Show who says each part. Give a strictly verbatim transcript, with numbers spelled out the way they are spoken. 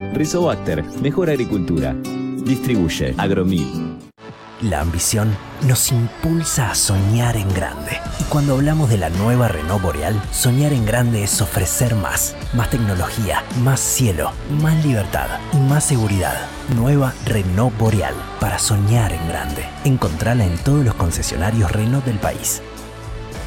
Speaker 1: Rizobacter, mejor agricultura. Distribuye Agromil.
Speaker 2: La ambición nos impulsa a soñar en grande. Y cuando hablamos de la nueva Renault Boreal, soñar en grande es ofrecer más. Más tecnología, más cielo, más libertad y más seguridad. Nueva Renault Boreal, para soñar en grande. Encontrala en todos los concesionarios Renault del país.